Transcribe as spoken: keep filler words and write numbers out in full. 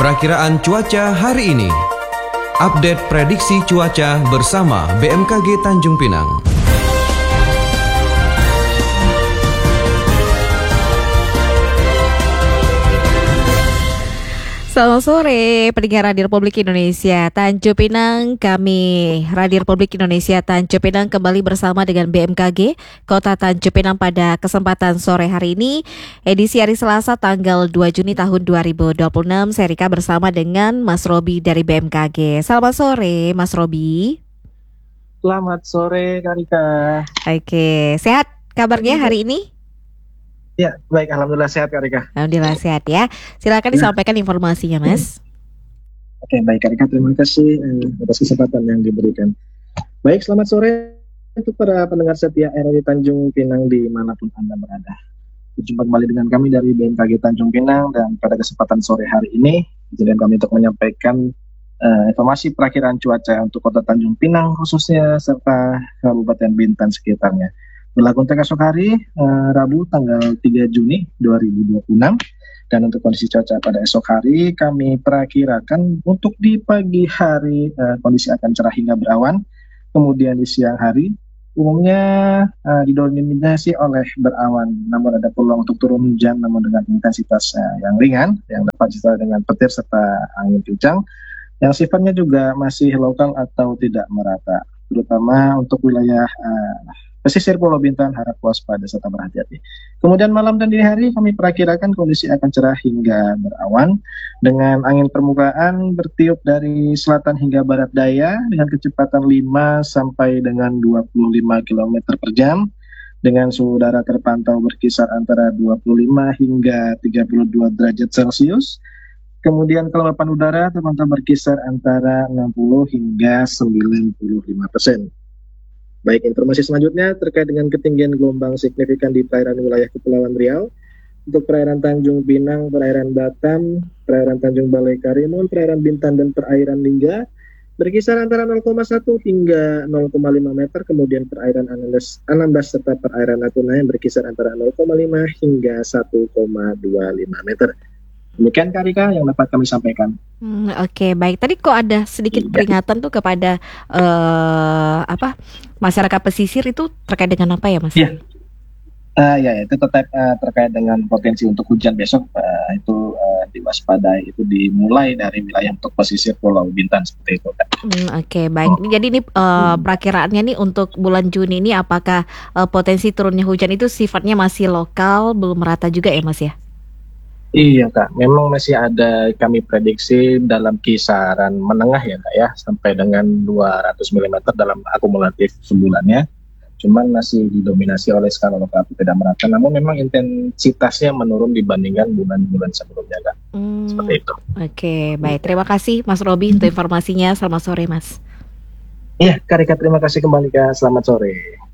Perakiraan cuaca hari ini. Update prediksi cuaca bersama B M K G Tanjung Pinang. Selamat sore, pendengar Radio Republik Indonesia Tanjung Pinang. Kami Radio Republik Indonesia Tanjung Pinang kembali bersama dengan B M K G Kota Tanjung Pinang pada kesempatan sore hari ini, edisi hari Selasa tanggal dua Juni tahun dua ribu dua puluh enam. Saya Rika bersama dengan Mas Robi dari B M K G. Selamat sore, Mas Robi. Selamat sore, Kak Rika. Oke, sehat kabarnya hari ini? Ya, baik. Alhamdulillah sehat, Kak Rika. Alhamdulillah sehat ya. Silakan disampaikan informasinya, Mas. Oke, baik, Kak Rika. Terima kasih eh, atas kesempatan yang diberikan. Baik, selamat sore untuk para pendengar setia R R I Tanjung Pinang dimanapun Anda berada. Berjumpa kembali dengan kami dari B M K G Tanjung Pinang, dan pada kesempatan sore hari ini, izinkan kami untuk menyampaikan eh, informasi perakiraan cuaca untuk Kota Tanjung Pinang khususnya serta Kabupaten Bintan sekitarnya. Berlaku untuk esok hari, eh, Rabu tanggal tiga Juni dua ribu dua puluh enam. Dan untuk kondisi cuaca pada esok hari, kami perakirakan untuk di pagi hari eh, kondisi akan cerah hingga berawan. Kemudian di siang hari, umumnya eh, didominasi oleh berawan, namun ada peluang untuk turun hujan namun dengan intensitas eh, yang ringan, yang dapat disertai dengan petir serta angin kencang, yang sifatnya juga masih lokal atau tidak merata, terutama untuk wilayah eh, pesisir Pulau Bintan. Harap waspada serta berhati-hati. Kemudian malam dan dini hari kami perakirakan kondisi akan cerah hingga berawan dengan angin permukaan bertiup dari selatan hingga barat daya dengan kecepatan lima sampai dengan dua puluh lima kilometer per jam dengan suhu udara terpantau berkisar antara dua puluh lima hingga tiga puluh dua derajat Celcius. Kemudian kelembapan udara terpantau berkisar antara enam puluh hingga sembilan puluh lima persen. Baik, informasi selanjutnya terkait dengan ketinggian gelombang signifikan di perairan wilayah Kepulauan Riau. Untuk perairan Tanjung Pinang, perairan Batam, perairan Tanjung Balai Karimun, perairan Bintan, dan perairan Lingga berkisar antara nol koma satu hingga nol koma lima meter. Kemudian perairan Anambas, Anambas serta perairan Natuna yang berkisar antara nol koma lima hingga satu koma dua lima meter. Demikian, Kak Rika, yang dapat kami sampaikan. Hmm, Oke, okay, baik. Tadi kok ada sedikit peringatan tuh kepada uh, apa masyarakat pesisir, itu terkait dengan apa ya, Mas? Iya, uh, ya, itu tetap uh, terkait dengan potensi untuk hujan besok. Uh, itu uh, diwaspadai. Itu dimulai dari wilayah untuk pesisir Pulau Bintan seperti itu, Kak. Hmm, Oke, okay, baik. Oh. Jadi ini uh, perakiraannya nih untuk bulan Juni ini, apakah uh, potensi turunnya hujan itu sifatnya masih lokal, belum merata juga ya, Mas ya? Iya, Kak, memang masih ada kami prediksi dalam kisaran menengah ya, Kak, ya, sampai dengan dua ratus milimeter dalam akumulatif sebulannya. Cuman masih didominasi oleh skala lokal tidak merata, namun memang intensitasnya menurun dibandingkan bulan-bulan sebelumnya, Kak. Hmm, Seperti itu. Oke, baik. Terima kasih Mas Robi untuk informasinya. Selamat sore, Mas. Iya, Kak Rika, terima kasih kembali, Kak. Selamat sore.